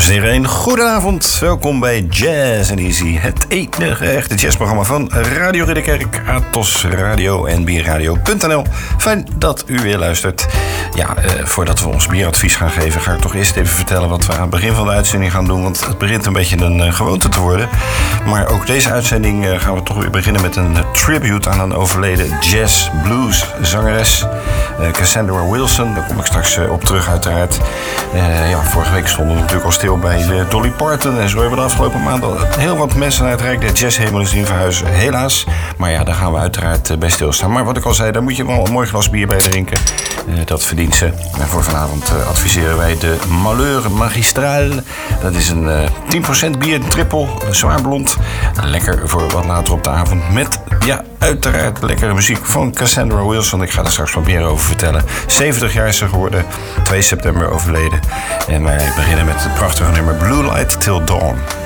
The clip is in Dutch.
en heren, een goedenavond. Welkom bij Jazz and Easy, het enige echte jazzprogramma van Radio Ridderkerk, Atos Radio en bierradio.nl. Fijn dat u weer luistert. Ja, voordat we ons bieradvies gaan geven, ga ik toch eerst even vertellen wat we aan het begin van de uitzending gaan doen. Want het begint een beetje een gewoonte te worden. Maar ook deze uitzending gaan we toch weer beginnen met een tribute aan een overleden jazz-blues zangeres. Cassandra Wilson, daar kom ik straks op terug uiteraard. Vorige week stonden we natuurlijk al stil bij Dolly Parton. En zo hebben we de afgelopen maanden heel wat mensen uit het Rijk der Jazzhemel zien verhuizen. Helaas. Maar ja, daar gaan we uiteraard bij stilstaan. Maar wat ik al zei, daar moet je wel een mooi glas bier bij drinken. Dat verdient ze. En voor vanavond adviseren wij de Malheur Magistrale. Dat is een 10% bier, trippel, zwaar blond. Lekker voor wat later op de avond. Met, ja, uiteraard lekkere muziek van Cassandra Wilson. Ik ga er straks wat meer over vertellen. 70 jaar is ze geworden. 2 september overleden. En wij beginnen met het prachtige nummer Blue Light Till Dawn.